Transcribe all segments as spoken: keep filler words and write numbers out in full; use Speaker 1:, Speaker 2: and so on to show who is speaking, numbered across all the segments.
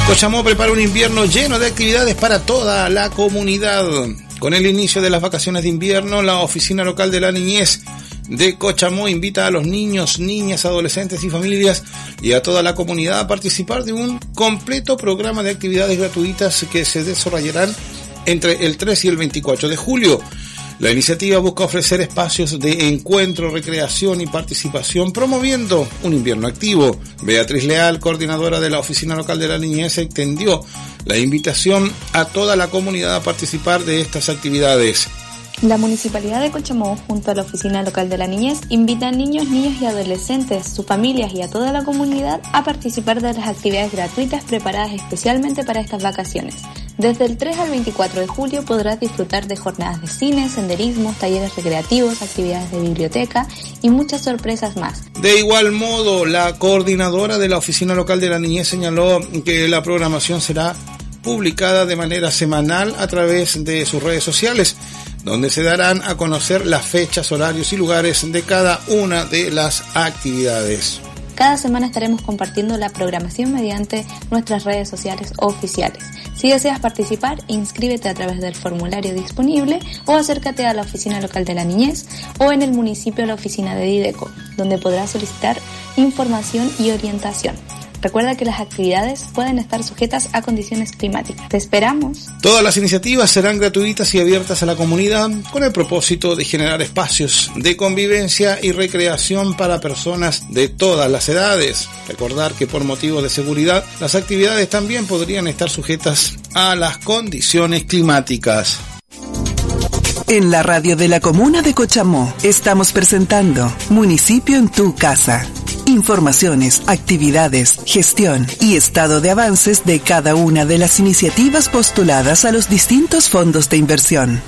Speaker 1: Cochamó prepara un invierno lleno de actividades para toda la comunidad. Con el inicio de las vacaciones de invierno, la Oficina Local de la Niñez de Cochamó invita a los niños, niñas, adolescentes y familias y a toda la comunidad a participar de un completo programa de actividades gratuitas que se desarrollarán entre el tres y el veinticuatro de julio. La iniciativa busca ofrecer espacios de encuentro, recreación y participación, promoviendo un invierno activo. Beatriz Leal, coordinadora de la Oficina Local de la Niñez, extendió la invitación a toda la comunidad a participar de estas actividades.
Speaker 2: La Municipalidad de Cochamó, junto a la Oficina Local de la Niñez, invita a niños, niñas y adolescentes, sus familias y a toda la comunidad a participar de las actividades gratuitas preparadas especialmente para estas vacaciones. Desde el tres al veinticuatro de julio podrás disfrutar de jornadas de cine, senderismos, talleres recreativos, actividades de biblioteca y muchas sorpresas más.
Speaker 1: De igual modo, la coordinadora de la Oficina Local de la Niñez señaló que la programación será publicada de manera semanal a través de sus redes sociales, donde se darán a conocer las fechas, horarios y lugares de cada una de las actividades.
Speaker 2: Cada semana estaremos compartiendo la programación mediante nuestras redes sociales oficiales. Si deseas participar, inscríbete a través del formulario disponible o acércate a la Oficina Local de la Niñez o en el municipio a la oficina de Dideco, donde podrás solicitar información y orientación. Recuerda que las actividades pueden estar sujetas a condiciones climáticas. ¡Te esperamos!
Speaker 1: Todas las iniciativas serán gratuitas y abiertas a la comunidad con el propósito de generar espacios de convivencia y recreación para personas de todas las edades. Recordar que por motivos de seguridad, las actividades también podrían estar sujetas a las condiciones climáticas.
Speaker 3: En la radio de la Comuna de Cochamó estamos presentando Municipio en tu Casa. Informaciones, actividades, gestión y estado de avances de cada una de las iniciativas postuladas a los distintos fondos de inversión.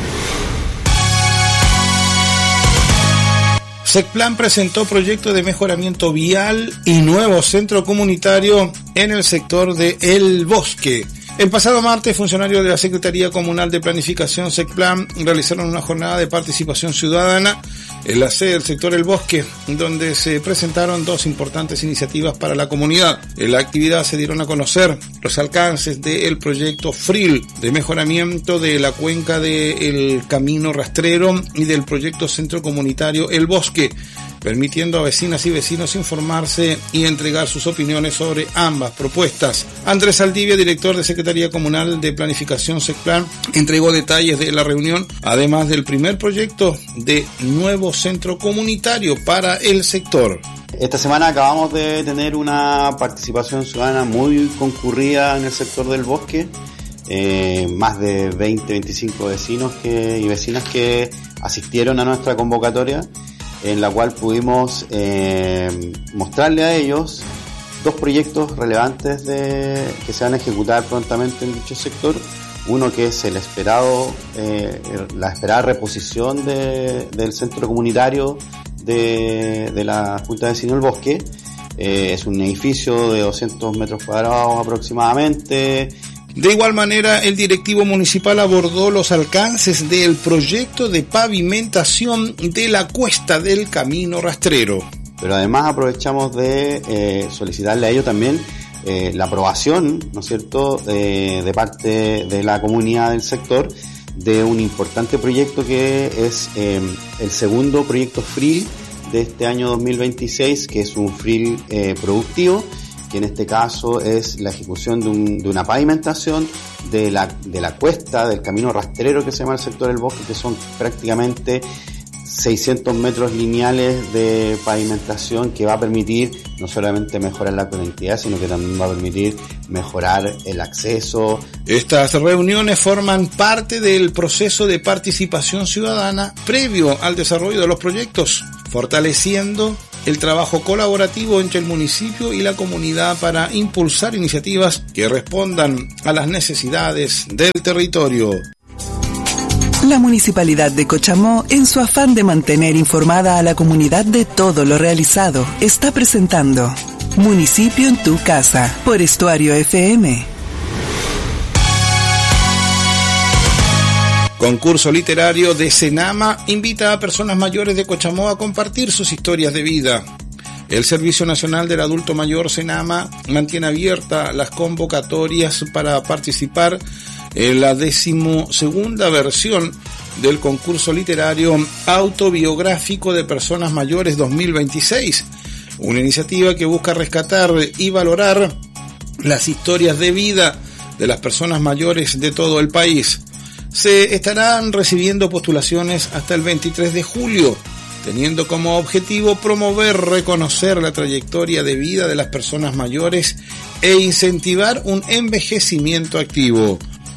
Speaker 1: SECPLAN presentó proyecto de mejoramiento vial y nuevo centro comunitario en el sector de El Bosque. El pasado martes, funcionarios de la Secretaría Comunal de Planificación SECPLAN realizaron una jornada de participación ciudadana en la sede del sector El Bosque, donde se presentaron dos importantes iniciativas para la comunidad. En la actividad se dieron a conocer los alcances del proyecto FRIL de mejoramiento de la cuenca del Camino Rastrero y del proyecto Centro Comunitario El Bosque, permitiendo a vecinas y vecinos informarse y entregar sus opiniones sobre ambas propuestas. Andrés Saldivia, director de Secretaría Comunal de Planificación SECPLAN, entregó detalles de la reunión, además del primer proyecto de nuevo centro comunitario para el sector.
Speaker 4: Esta semana acabamos de tener una participación ciudadana muy concurrida en el sector del Bosque. Eh, más de veinte, veinticinco vecinos que, y vecinas que asistieron a nuestra convocatoria, en la cual pudimos eh, mostrarle a ellos dos proyectos relevantes de, que se van a ejecutar prontamente en dicho sector. Uno que es el esperado, eh, la esperada reposición de, del centro comunitario de, de la Junta de Vecinos del Bosque. Eh, es un edificio de doscientos metros cuadrados aproximadamente.
Speaker 1: De igual manera, el directivo municipal abordó los alcances del proyecto de pavimentación de la cuesta del Camino Rastrero.
Speaker 4: Pero además aprovechamos de eh, solicitarle a ellos también eh, la aprobación, ¿no es cierto?, eh, de parte de la comunidad del sector de un importante proyecto que es eh, el segundo proyecto FRIL de este año dos mil veintiséis, que es un FRIL eh, productivo, que en este caso es la ejecución de, un, de una pavimentación de la, de la cuesta del Camino Rastrero que se llama el sector del Bosque, que son prácticamente seiscientos metros lineales de pavimentación que va a permitir no solamente mejorar la conectividad, sino que también va a permitir mejorar el acceso.
Speaker 1: Estas reuniones forman parte del proceso de participación ciudadana previo al desarrollo de los proyectos, fortaleciendo el trabajo colaborativo entre el municipio y la comunidad para impulsar iniciativas que respondan a las necesidades del territorio.
Speaker 3: La Municipalidad de Cochamó, en su afán de mantener informada a la comunidad de todo lo realizado, está presentando Municipio en tu Casa por Estuario F M.
Speaker 1: Concurso literario de Senama invita a personas mayores de Cochamó a compartir sus historias de vida. El Servicio Nacional del Adulto Mayor, SENAMA, mantiene abiertas las convocatorias para participar en la decimosegunda versión del concurso literario autobiográfico de personas mayores dos mil veintiséis, una iniciativa que busca rescatar y valorar las historias de vida de las personas mayores de todo el país. Se estarán recibiendo postulaciones hasta el veintitrés de julio, teniendo como objetivo promover, reconocer la trayectoria de vida de las personas mayores e incentivar un envejecimiento activo.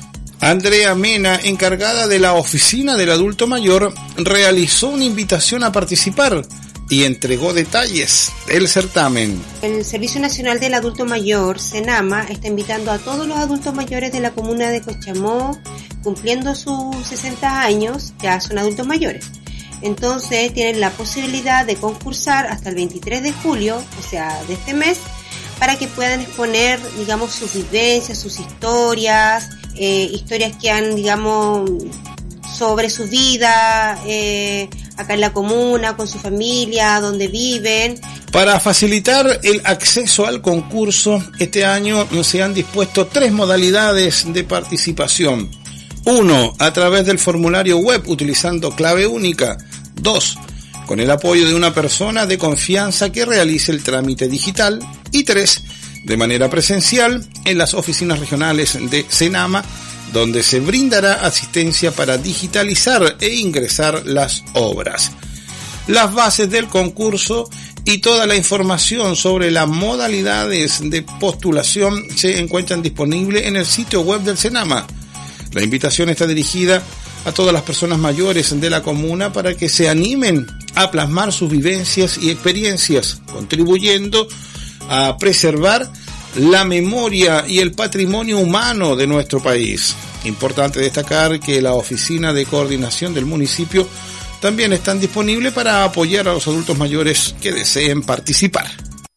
Speaker 1: Andrea Mena, encargada de la Oficina del Adulto Mayor, realizó una invitación a participar y entregó detalles del certamen.
Speaker 5: El Servicio Nacional del Adulto Mayor, SENAMA, está invitando a todos los adultos mayores de la comuna de Cochamó, cumpliendo sus sesenta años, ya son adultos mayores. Entonces tienen la posibilidad de concursar hasta el veintitrés de julio, o sea, de este mes, para que puedan exponer, digamos, sus vivencias, sus historias, eh, historias que han, digamos, sobre su vida, eh, acá en la comuna, con su familia, donde viven.
Speaker 1: Para facilitar el acceso al concurso, este año se han dispuesto tres modalidades de participación. Uno, a través del formulario web utilizando clave única. Dos, con el apoyo de una persona de confianza que realice el trámite digital. Y tres, de manera presencial en las oficinas regionales de SENAMA, donde se brindará asistencia para digitalizar e ingresar las obras. Las bases del concurso y toda la información sobre las modalidades de postulación se encuentran disponibles en el sitio web del SENAMA. La invitación está dirigida a todas las personas mayores de la comuna para que se animen a plasmar sus vivencias y experiencias, contribuyendo a preservar la memoria y el patrimonio humano de nuestro país. Importante destacar que la Oficina de Coordinación del municipio también están disponibles para apoyar a los adultos mayores que deseen participar.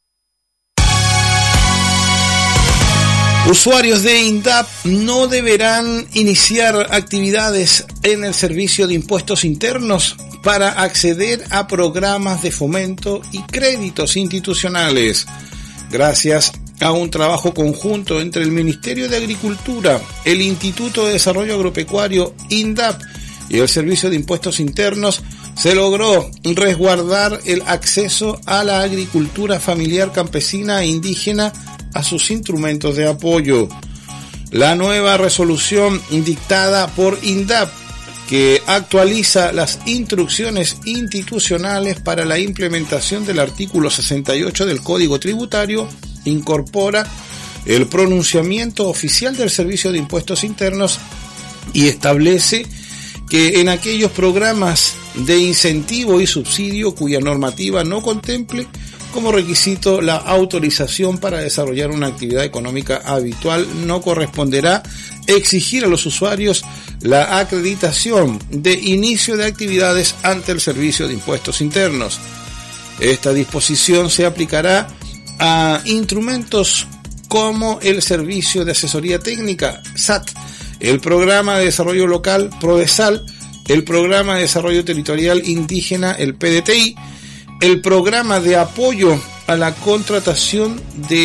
Speaker 1: Usuarios de INDAP no deberán iniciar actividades en el Servicio de Impuestos Internos para acceder a programas de fomento y créditos institucionales. Gracias a un trabajo conjunto entre el Ministerio de Agricultura, el Instituto de Desarrollo Agropecuario INDAP y el Servicio de Impuestos Internos, se logró resguardar el acceso a la agricultura familiar campesina e indígena a sus instrumentos de apoyo. La nueva resolución dictada por INDAP, que actualiza las instrucciones institucionales para la implementación del artículo sesenta y ocho del Código Tributario, incorpora el pronunciamiento oficial del Servicio de Impuestos Internos y establece que en aquellos programas de incentivo y subsidio cuya normativa no contemple como requisito la autorización para desarrollar una actividad económica habitual, no corresponderá exigir a los usuarios la acreditación de inicio de actividades ante el Servicio de Impuestos Internos. Esta disposición se aplicará a instrumentos como el Servicio de Asesoría Técnica, S A T, el Programa de Desarrollo Local, PRODESAL, el Programa de Desarrollo Territorial Indígena, el P D T I, el Programa de Apoyo a la Contratación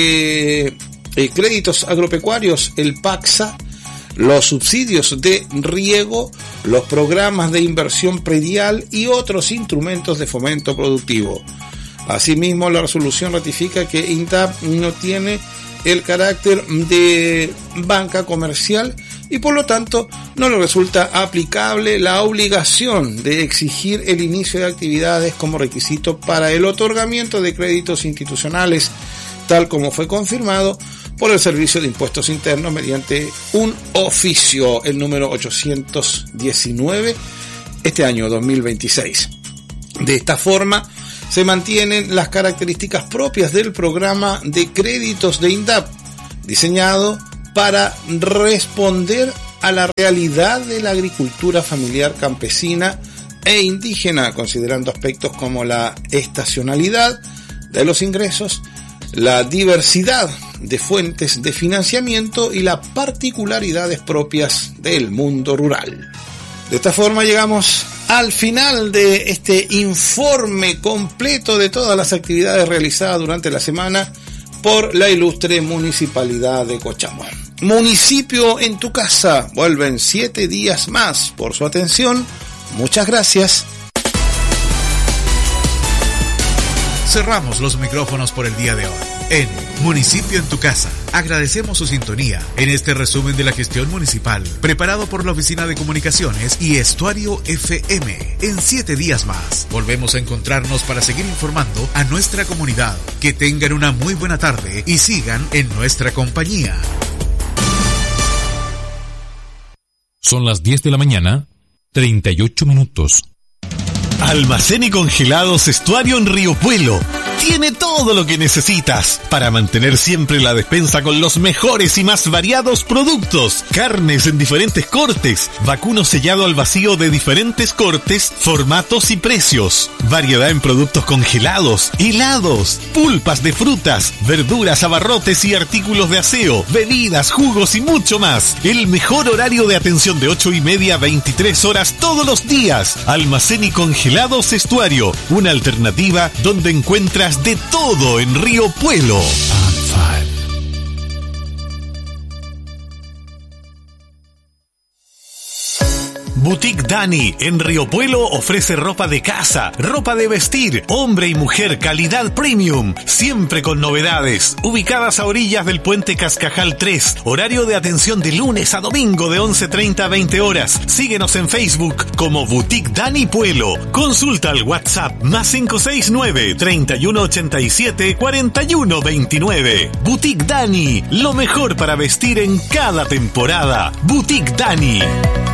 Speaker 1: de eh, Créditos Agropecuarios, el PACSA, los subsidios de riego, los programas de inversión predial y otros instrumentos de fomento productivo. Asimismo, la resolución ratifica que INDAP no tiene el carácter de banca comercial y por lo tanto no le resulta aplicable la obligación de exigir el inicio de actividades como requisito para el otorgamiento de créditos institucionales, tal como fue confirmado por el Servicio de Impuestos Internos mediante un oficio, el número ochocientos diecinueve, este año dos mil veintiséis. De esta forma, se mantienen las características propias del programa de créditos de INDAP, diseñado para responder a la realidad de la agricultura familiar campesina e indígena, considerando aspectos como la estacionalidad de los ingresos, la diversidad de fuentes de financiamiento y las particularidades propias del mundo rural. De esta forma llegamos al final de este informe completo de todas las actividades realizadas durante la semana por la ilustre Municipalidad de Cochamó. Municipio en tu casa, vuelven siete días más. Por su atención, muchas gracias.
Speaker 6: Cerramos los micrófonos por el día de hoy. En Municipio en tu casa, agradecemos su sintonía en este resumen de la gestión municipal, preparado por la Oficina de Comunicaciones y Estuario F M. En siete días más, volvemos a encontrarnos para seguir informando a nuestra comunidad. Que tengan una muy buena tarde y sigan en nuestra compañía.
Speaker 7: Son las diez de la mañana, treinta y ocho minutos.
Speaker 8: Almacén y congelados Estuario en Río Puelo. Tiene todo lo que necesitas para mantener siempre la despensa con los mejores y más variados productos. Carnes en diferentes cortes, vacuno sellado al vacío de diferentes cortes, formatos y precios. Variedad en productos congelados, helados, pulpas de frutas, verduras, abarrotes y artículos de aseo, bebidas, jugos y mucho más. El mejor horario de atención de ocho y media a veintitrés horas todos los días. Almacén y congelados Estuario, una alternativa donde encuentras de todo en Río Puelo. Boutique Dani en Río Puelo ofrece ropa de casa, ropa de vestir, hombre y mujer, calidad premium, siempre con novedades. Ubicadas a orillas del puente Cascajal tres, horario de atención de lunes a domingo de once treinta a veinte horas. Síguenos en Facebook como Boutique Dani Puelo. Consulta al WhatsApp más cinco seis nueve, treinta y uno ochenta y siete, cuarenta y uno veintinueve. Boutique Dani, lo mejor para vestir en cada temporada. Boutique Dani.